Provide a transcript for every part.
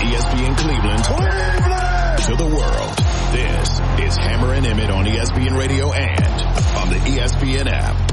ESPN Cleveland to the world. This is Hammer and Emmett on ESPN Radio and on the ESPN app.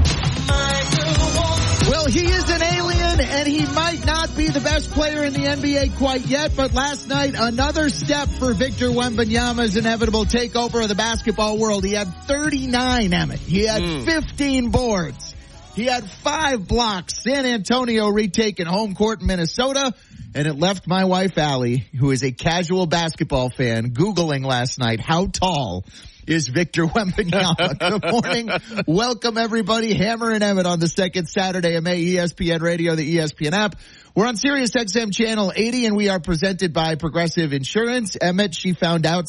Well, he is an alien, and he might not be the best player in the NBA quite yet, but last night, another step for Victor Wembanyama's inevitable takeover of the basketball world. He had 39, Emmett. He had 15 boards. He had 5 blocks. San Antonio retaking home court in Minnesota, and it left my wife, Allie, who is a casual basketball fan, Googling last night how tall is Victor Wembanyama. Good morning. Welcome, everybody. Hammer and Emmett on the second Saturday of May, ESPN Radio, the ESPN app. We're on Sirius XM Channel 80, and we are presented by Progressive Insurance. Emmett, she found out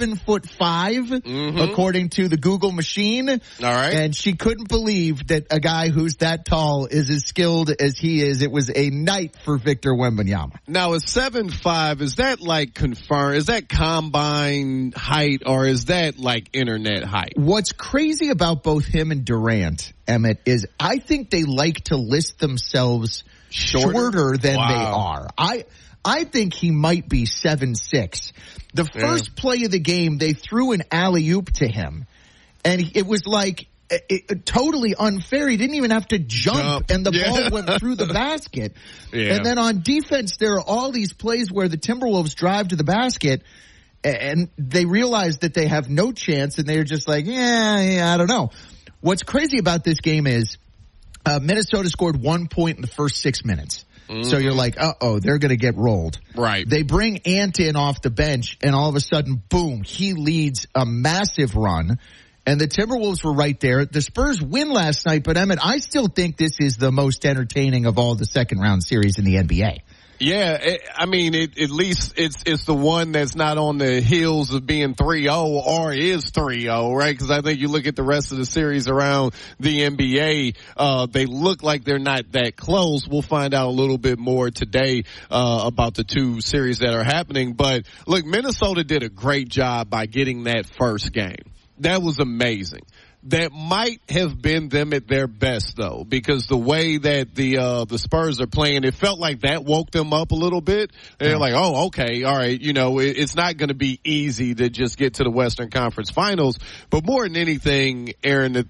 7'5", according to the Google machine. All right. And she couldn't believe that a guy who's that tall is as skilled as he is. It was a night for Victor Wembanyama. Now, is 7'5", is that like confirmed? Is that combine height, or is that like internet height? What's crazy about both him and Durant, Emmett, is I think they like to list themselves shorter than they are. I think he might be 7'6". The first play of the game, they threw an alley-oop to him, and it was like totally unfair. He didn't even have to jump. And the ball went through the basket. And then on defense, there are all these plays where the Timberwolves drive to the basket, and they realize that they have no chance, and they're just like, I don't know. What's crazy about this game is Minnesota scored 1 point in the first 6 minutes. So you're like, they're going to get rolled. Right. They bring Ant in off the bench, and all of a sudden, boom, he leads a massive run. And the Timberwolves were right there. The Spurs win last night, but Emmett, I still think this is the most entertaining of all the second-round series in the NBA. Yeah, at least it's the one that's not on the heels of being 3-0 or is 3-0, right? Because I think you look at the rest of the series around the NBA, they look like they're not that close. We'll find out a little bit more today about the two series that are happening. But look, Minnesota did a great job by getting that first game. That was amazing. That might have been them at their best, though, because the way that the Spurs are playing, it felt like that woke them up a little bit. They're like, okay, all right, it's not going to be easy to just get to the Western Conference Finals. But more than anything, Aaron, the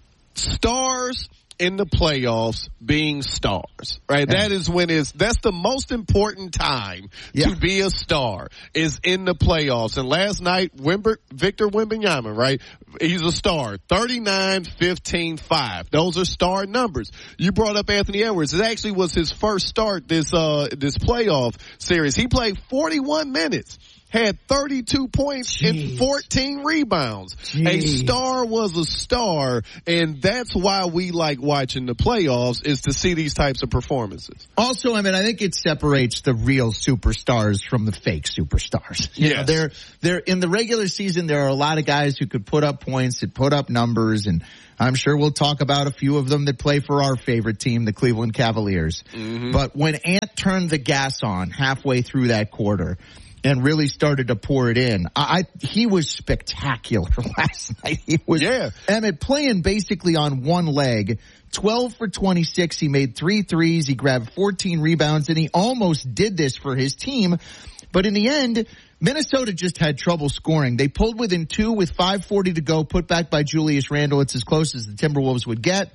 stars in the playoffs being stars, right? Yeah. That's the most important time to be a star is in the playoffs. And last night, Victor Wembanyama, right? He's a star. 39, 15, 5. Those are star numbers. You brought up Anthony Edwards. It actually was his first start this playoff series. He played 41 minutes. Had 32 points and 14 rebounds. A star was a star, and that's why we like watching the playoffs, is to see these types of performances. Also, I think it separates the real superstars from the fake superstars. You know, they're in the regular season, there are a lot of guys who could put up points and put up numbers, and I'm sure we'll talk about a few of them that play for our favorite team, the Cleveland Cavaliers. But when Ant turned the gas on halfway through that quarter and really started to pour it in, he was spectacular last night. He was, Emmett, playing basically on one leg, 12 for 26. He made 3 threes. He grabbed 14 rebounds, and he almost did this for his team. But in the end, Minnesota just had trouble scoring. They pulled within 2 with 5:40 to go, put back by Julius Randle. It's as close as the Timberwolves would get.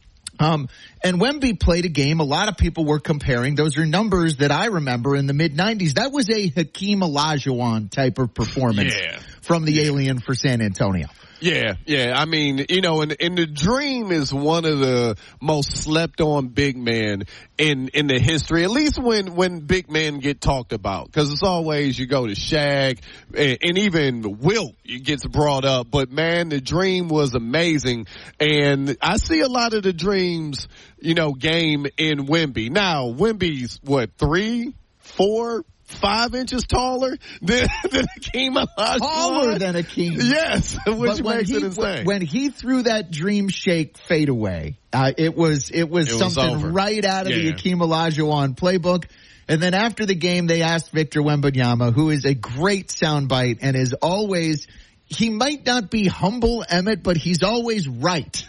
And Wemby played a game a lot of people were comparing. Those are numbers that I remember in the mid-90s. That was a Hakeem Olajuwon type of performance from the alien for San Antonio. Yeah. And the Dream is one of the most slept on big men in the history, at least when big men get talked about. Because it's always you go to Shaq and even Wilt gets brought up. But man, the Dream was amazing. And I see a lot of the Dream's, game in Wemby. Now, Wemby's 3, 4, 5 inches taller than Hakeem Olajuwon. Taller than Hakeem. Yes, which makes it insane. When he threw that Dream Shake fadeaway, it was something over. right out of the Hakeem Olajuwon playbook. And then after the game, they asked Victor Wembanyama, who is a great soundbite and is always – he might not be humble, Emmett, but he's always right.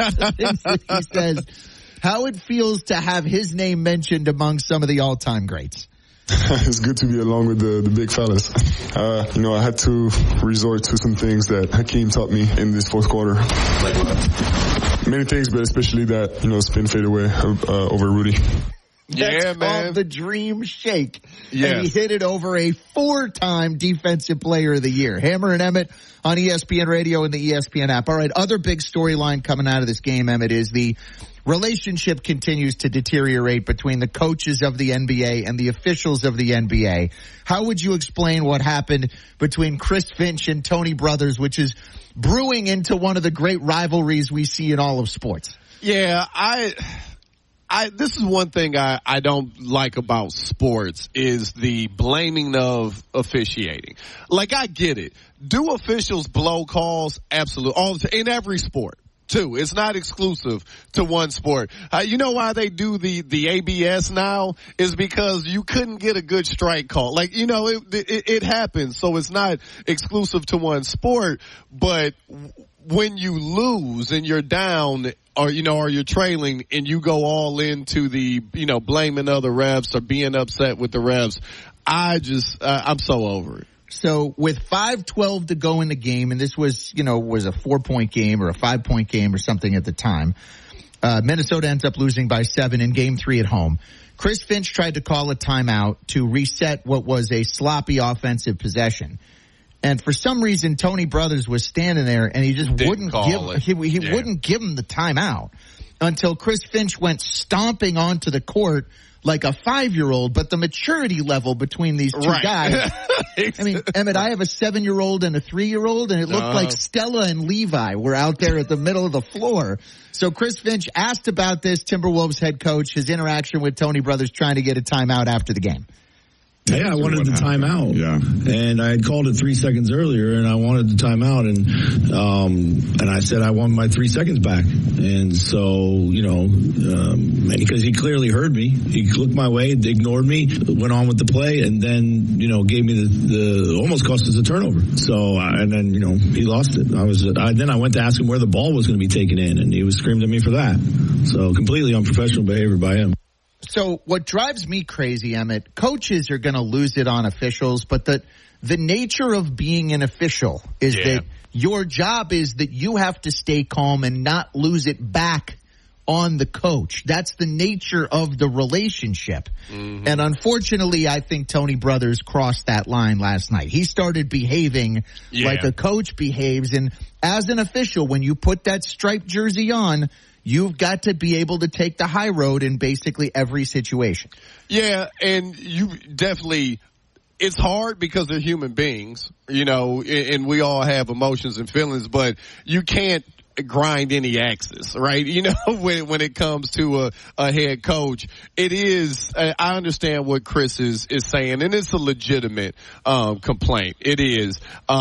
He says how it feels to have his name mentioned among some of the all-time greats. It's good to be along with the big fellas. I had to resort to some things that Hakeem taught me in this fourth quarter. Like what? Many things, but especially that, spin fade away over Rudy. That's called the Dream Shake. Yes. And he hit it over a 4-time Defensive Player of the Year. Hammer and Emmett on ESPN Radio and the ESPN app. All right, other big storyline coming out of this game, Emmett, is the relationship continues to deteriorate between the coaches of the NBA and the officials of the NBA. How would you explain what happened between Chris Finch and Tony Brothers, which is brewing into one of the great rivalries we see in all of sports? Yeah, this is one thing I don't like about sports is the blaming of officiating. Like, I get it. Do officials blow calls? Absolutely. In every sport, too. It's not exclusive to one sport. You know why they do the ABS now? Is because you couldn't get a good strike call. Like, it happens. So it's not exclusive to one sport. But when you lose and you're down, or you're trailing and you go all into the, blaming other refs or being upset with the refs, I'm so over it. So with 5:12 to go in the game, and this was a 4-point game or a 5-point game or something at the time, Minnesota ends up losing by 7 in game 3 at home. Chris Finch tried to call a timeout to reset what was a sloppy offensive possession. And for some reason, Tony Brothers was standing there, and he just wouldn't give him the timeout until Chris Finch went stomping onto the court like a 5-year-old. But the maturity level between these two guys, I mean, Emmett, I have a 7-year-old and a 3-year-old, and it looked like Stella and Levi were out there at the middle of the floor. So Chris Finch asked about this, Timberwolves head coach, his interaction with Tony Brothers trying to get a timeout after the game. Yeah, I wanted the timeout. Yeah. And I had called it 3 seconds earlier, and I wanted the timeout, and I said I want my 3 seconds back. And so, because he clearly heard me, he looked my way, ignored me, went on with the play, and then, gave me the almost cost us a turnover. So, and then, he lost it. Then I went to ask him where the ball was going to be taken in, and he was screaming at me for that. So completely unprofessional behavior by him. So what drives me crazy, Emmett, coaches are going to lose it on officials, but the nature of being an official is that your job is that you have to stay calm and not lose it back on the coach. That's the nature of the relationship. Mm-hmm. And unfortunately, I think Tony Brothers crossed that line last night. He started behaving like a coach behaves. And as an official, when you put that striped jersey on, you've got to be able to take the high road in basically every situation. Yeah, and you definitely – it's hard because they're human beings, and we all have emotions and feelings, but you can't grind any axis, right? When it comes to a head coach, it is, I understand what Chris is saying, and it's a legitimate complaint. It is.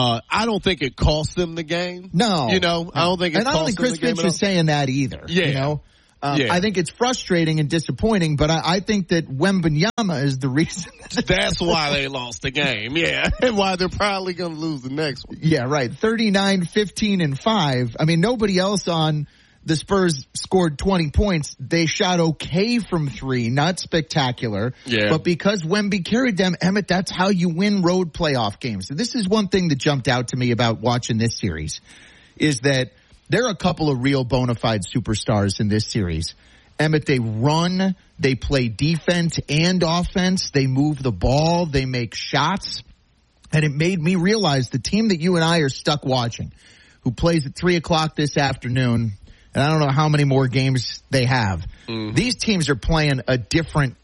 I don't think it cost them the game. No. I don't think it cost them the game. And I don't think Chris Finch is saying that either. Yeah. I think it's frustrating and disappointing, but I think that Wembanyama is the reason. That's why they lost the game, and why they're probably going to lose the next one. Yeah, right. 39, 15, and 5. I mean, nobody else on the Spurs scored 20 points. They shot okay from 3, not spectacular. Yeah. But because Wemby carried them, Emmett, that's how you win road playoff games. And this is one thing that jumped out to me about watching this series, is that there are a couple of real bona fide superstars in this series. Emmett, they run, they play defense and offense, they move the ball, they make shots. And it made me realize the team that you and I are stuck watching, who plays at 3 o'clock this afternoon, and I don't know how many more games they have. Mm-hmm. These teams are playing a different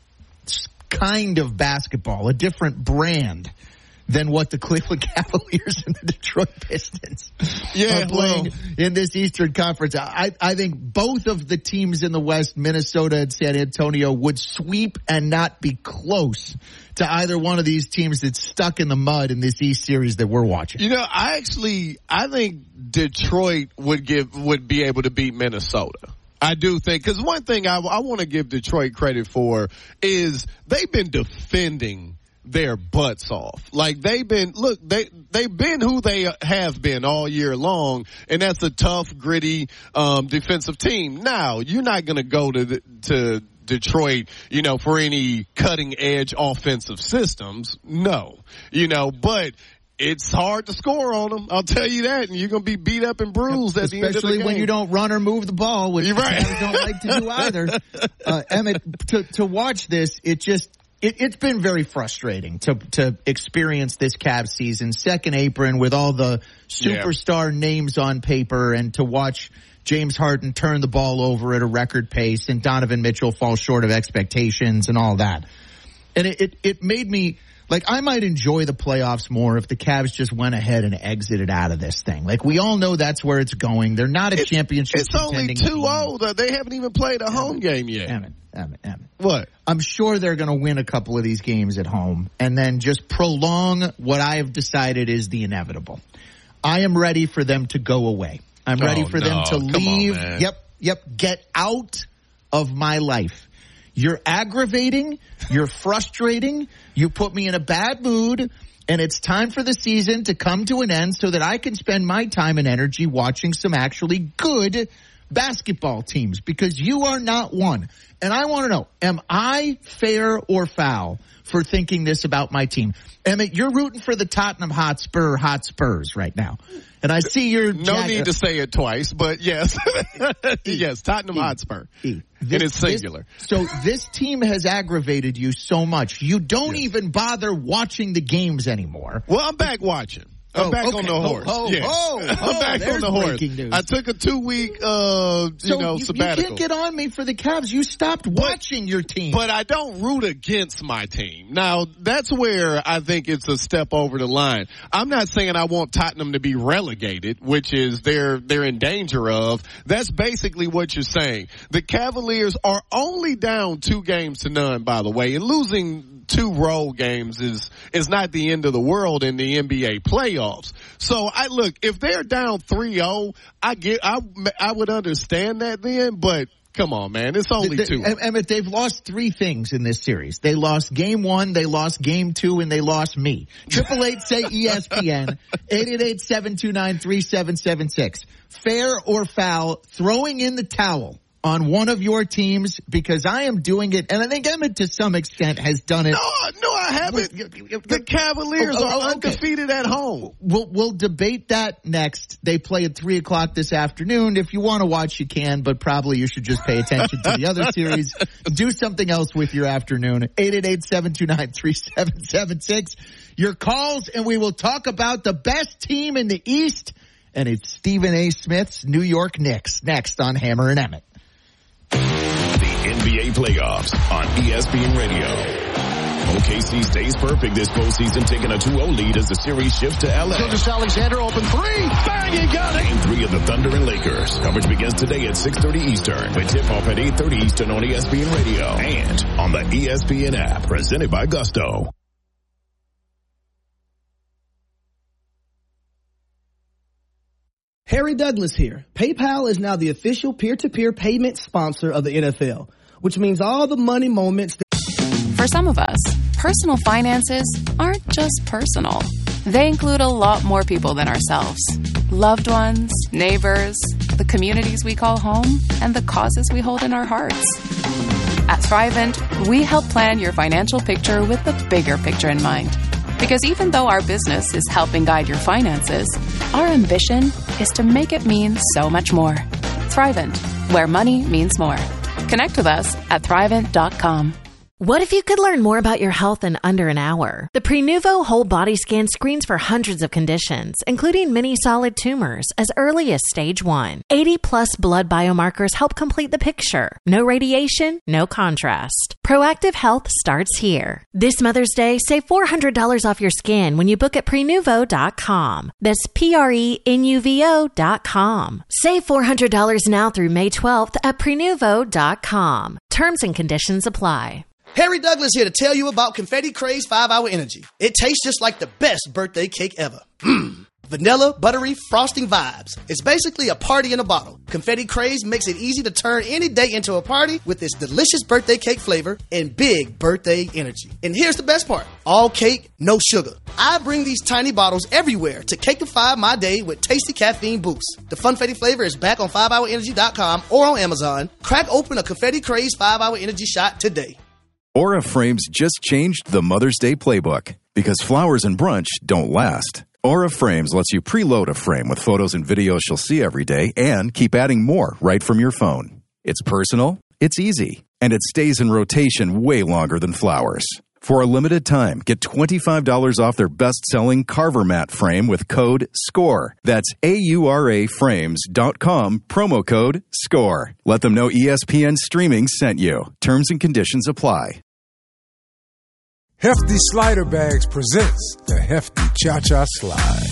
kind of basketball, a different brand than what the Cleveland Cavaliers and the Detroit Pistons are playing in this Eastern Conference. I think both of the teams in the West, Minnesota and San Antonio, would sweep and not be close to either one of these teams that's stuck in the mud in this East series that we're watching. I think Detroit would be able to beat Minnesota. I do think, because one thing I want to give Detroit credit for is they've been defending their butts off. Like they've been who they have been all year long, and that's a tough, gritty defensive team. Now, you're not going to go to Detroit, for any cutting edge offensive systems. No, but it's hard to score on them. I'll tell you that. And you're going to be beat up and bruised at the end of the game. Especially when you don't run or move the ball, which right. you don't like to do either. Emmett, to watch this, it's been very frustrating to experience this Cavs season, second apron with all the superstar names on paper, and to watch James Harden turn the ball over at a record pace and Donovan Mitchell fall short of expectations and all that. And it made me, like, I might enjoy the playoffs more if the Cavs just went ahead and exited out of this thing. Like, we all know that's where it's going. They're not a championship. It's only 2-0. They haven't even played a home game yet. Emmett. What? I'm sure they're going to win a couple of these games at home and then just prolong what I have decided is the inevitable. I am ready for them to go away. I'm ready for them to leave. Come on, man. Yep. Get out of my life. You're aggravating. You're frustrating. You put me in a bad mood, and it's time for the season to come to an end so that I can spend my time and energy watching some actually good basketball teams, because you are not one. And I want to know, am I fair or foul for thinking this about my team? Emmett, you're rooting for the Tottenham Hotspurs right now. And I see your... No need to say it twice, but yes. Yes, Tottenham Hotspur. And it's singular. So this team has aggravated you so much. You don't even bother watching the games anymore. Well, I'm back watching. I'm back on the horse. I'm back on the horse. I took a 2-week, sabbatical. You can't get on me for the Cavs. You stopped watching your team. But I don't root against my team. Now, that's where I think it's a step over the line. I'm not saying I want Tottenham to be relegated, which is they're in danger of. That's basically what you're saying. The Cavaliers are only down 2-0, by the way, and losing 2 road games is not the end of the world in the NBA playoffs. So if they're down 3-0, I would understand that then, but come on, man, it's only 2. Emmett, they've lost 3 things in this series. They lost game 1, they lost game 2, and they lost me. 888 say ESPN, 888-729-3776. Fair or foul, throwing in the towel on one of your teams, because I am doing it, and I think Emmett to some extent has done it. No, I haven't. The Cavaliers are undefeated at home. We'll debate that next. They play at 3:00 this afternoon. If you want to watch, you can, but probably you should just pay attention to the other series. Do something else with your afternoon. 888-729-3776. Your calls, and we will talk about the best team in the East, and it's Stephen A. Smith's New York Knicks next on Hammer and Emmett. The NBA playoffs on ESPN Radio. OKC stays perfect this postseason, taking a 2-0 lead as the series shifts to LA. Alexander, open 3. Bang, you got it. Game 3 of the Thunder and Lakers. Coverage begins today at 6:30 Eastern. With tip-off at 8:30 Eastern on ESPN Radio and on the ESPN app. Presented by Gusto. Harry Douglas here. PayPal is now the official peer-to-peer payment sponsor of the NFL, which means all the money moments. For some of us, personal finances aren't just personal. They include a lot more people than ourselves. Loved ones, neighbors, the communities we call home, and the causes we hold in our hearts. At Thrivent, we help plan your financial picture with the bigger picture in mind. Because even though our business is helping guide your finances, our ambition is to make it mean so much more. Thrivent, where money means more. Connect with us at Thrivent.com. What if you could learn more about your health in under an hour? The Prenuvo Whole Body Scan screens for hundreds of conditions, including many solid tumors, as early as stage 1. 80-plus blood biomarkers help complete the picture. No radiation, no contrast. Proactive health starts here. This Mother's Day, save $400 off your scan when you book at Prenuvo.com. That's Prenuvo.com. Save $400 now through May 12th at Prenuvo.com. Terms and conditions apply. Harry Douglas here to tell you about Confetti Craze 5-Hour Energy. It tastes just like the best birthday cake ever. Vanilla, buttery, frosting vibes. It's basically a party in a bottle. Confetti Craze makes it easy to turn any day into a party with this delicious birthday cake flavor and big birthday energy. And here's the best part. All cake, no sugar. I bring these tiny bottles everywhere to cakeify my day with tasty caffeine boosts. The Funfetti flavor is back on 5hourenergy.com or on Amazon. Crack open a Confetti Craze 5-Hour Energy shot today. Aura Frames just changed the Mother's Day playbook because flowers and brunch don't last. Aura Frames lets you preload a frame with photos and videos she'll see every day and keep adding more right from your phone. It's personal, it's easy, and it stays in rotation way longer than flowers. For a limited time, get $25 off their best-selling Carver Mat frame with code SCORE. That's AURAFrames.com, promo code SCORE. Let them know ESPN Streaming sent you. Terms and conditions apply. Hefty Slider Bags presents the Hefty Cha-Cha Slide.